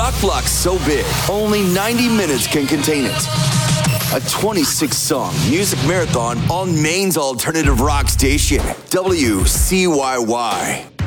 rock block's so big, only 90 minutes can contain it. A 26-song music marathon on Maine's alternative rock station, WCYY.